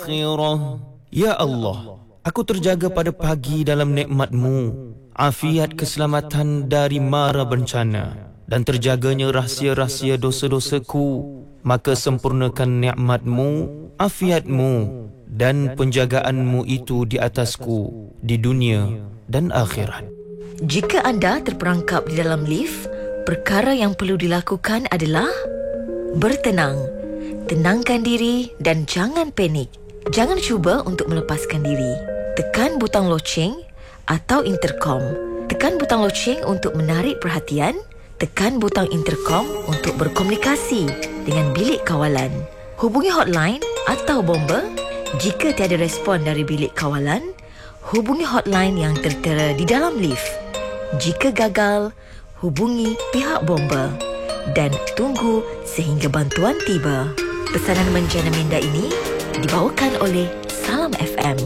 akhirah. Ya Allah, aku terjaga pada pagi dalam nikmat-Mu, afiat keselamatan dari mara bencana, dan terjaganya rahsia-rahsia dosa-dosaku. Maka sempurnakan nikmat-Mu, afiat-Mu dan penjagaan-Mu itu di atasku di dunia dan akhirat. Jika anda terperangkap di dalam lift, perkara yang perlu dilakukan adalah bertenang, tenangkan diri dan jangan panik. Jangan cuba untuk melepaskan diri. Tekan butang loceng atau intercom. Tekan butang loceng untuk menarik perhatian. Tekan butang intercom untuk berkomunikasi dengan bilik kawalan. Hubungi hotline atau bomba. Jika tiada respon dari bilik kawalan, hubungi hotline yang tertera di dalam lift. Jika gagal, hubungi pihak bomba dan tunggu sehingga bantuan tiba. Pesanan menjana minda ini dibawakan oleh Salam FM.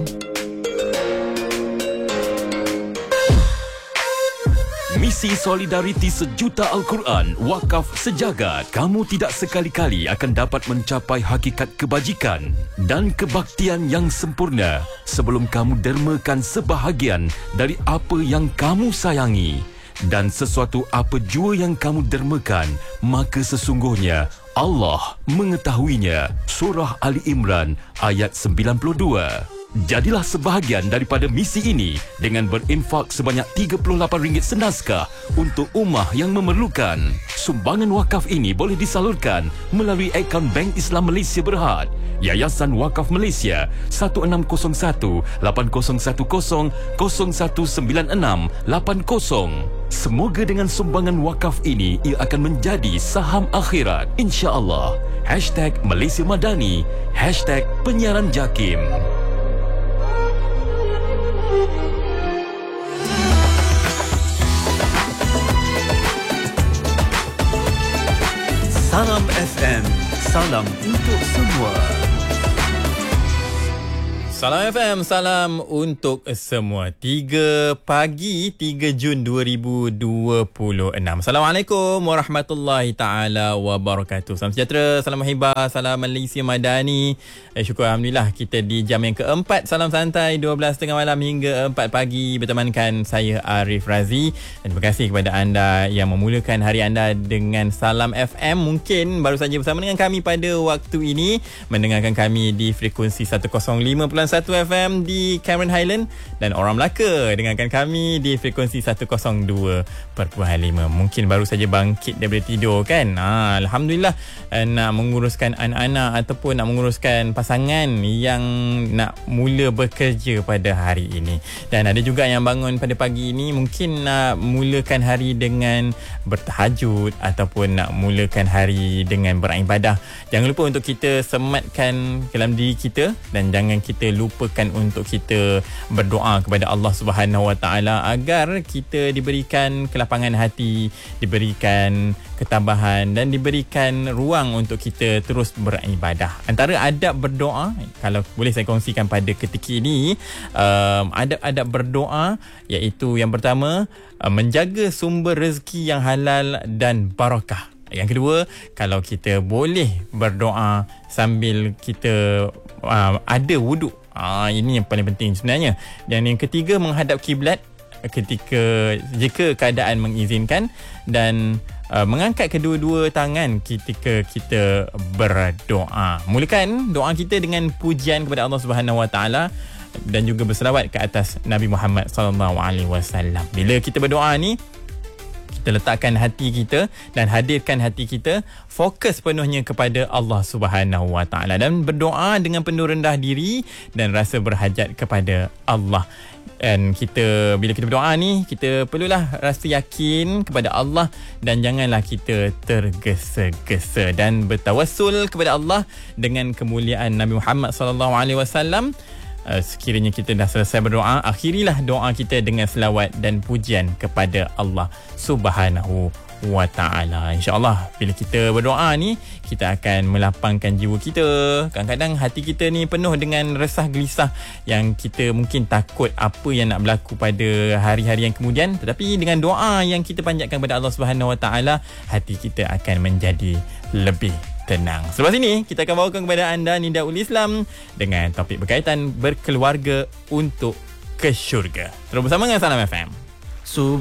Misi solidariti sejuta Al-Quran, wakaf sejagat. Kamu tidak sekali-kali akan dapat mencapai hakikat kebajikan dan kebaktian yang sempurna sebelum kamu dermakan sebahagian dari apa yang kamu sayangi. Dan sesuatu apa jua yang kamu dermakan, maka sesungguhnya Allah mengetahuinya. Surah Ali Imran ayat 92. Jadilah sebahagian daripada misi ini dengan berinfak sebanyak RM38 senaskah untuk ummah yang memerlukan. Sumbangan wakaf ini boleh disalurkan melalui akaun Bank Islam Malaysia Berhad, Yayasan Wakaf Malaysia 1601-8010-019680. Semoga dengan sumbangan wakaf ini ia akan menjadi saham akhirat, insya-Allah. #Malaysia Madani, #penyiaran JAKIM. Salam FM, salam untuk semua. Salam FM, salam untuk semua. 3 pagi, 3 Jun 2026. Assalamualaikum warahmatullahi ta'ala wabarakatuh. Salam sejahtera, salam hibah, salam Malaysia Madani. Syukur Alhamdulillah kita di jam yang keempat. Salam santai 12.30 malam hingga 4 pagi bertemankan saya Arif Razi. Dan terima kasih kepada anda yang memulakan hari anda dengan Salam FM. Mungkin baru saja bersama dengan kami pada waktu ini, mendengarkan kami di frekuensi 105.1 FM di Cameron Highland, dan orang Melaka dengarkan kami di frekuensi 102.5. Mungkin baru saja bangkit daripada tidur kan. Alhamdulillah, nak menguruskan anak-anak ataupun nak menguruskan pasangan yang nak mula bekerja pada hari ini. Dan ada juga yang bangun pada pagi ini mungkin nak mulakan hari dengan bertahajud ataupun nak mulakan hari dengan beribadah. Jangan lupa untuk kita sematkan dalam diri kita dan jangan kita lupakan untuk kita berdoa kepada Allah Subhanahu Wa Taala agar kita diberikan kelapangan hati, diberikan ketabahan dan diberikan ruang untuk kita terus beribadah. Antara adab berdoa, kalau boleh saya kongsikan pada ketika ini, adab-adab berdoa iaitu yang pertama, menjaga sumber rezeki yang halal dan barakah. Yang kedua, kalau kita boleh berdoa sambil kita ada wuduk. Ini yang paling penting sebenarnya. Dan yang ketiga, menghadap kiblat jika keadaan mengizinkan, dan mengangkat kedua-dua tangan ketika kita berdoa. Mulakan doa kita dengan pujian kepada Allah Subhanahu Wa Taala dan juga berselawat ke atas Nabi Muhammad sallallahu alaihi wasallam. Bila kita berdoa ni, kita letakkan hati kita dan hadirkan hati kita fokus penuhnya kepada Allah Subhanahu Wa Taala dan berdoa dengan penuh rendah diri dan rasa berhajat kepada Allah. Dan kita, bila kita berdoa ni, kita perlulah rasa yakin kepada Allah dan janganlah kita tergesa-gesa, dan bertawassul kepada Allah dengan kemuliaan Nabi Muhammad sallallahu alaihi wasallam. Sekiranya kita dah selesai berdoa, akhirilah doa kita dengan selawat dan pujian kepada Allah Subhanahu Wa Taala. InsyaAllah bila kita berdoa ni, kita akan melapangkan jiwa kita. Kadang-kadang hati kita ni penuh dengan resah gelisah yang kita mungkin takut apa yang nak berlaku pada hari-hari yang kemudian. Tetapi dengan doa yang kita panjatkan kepada Allah Subhanahu Wa Taala, hati kita akan menjadi lebih tenang. Selepas ini kita akan bawakan kepada anda Nidaul Islam dengan topik berkaitan berkeluarga untuk ke syurga. Terus bersama dengan Salam FM.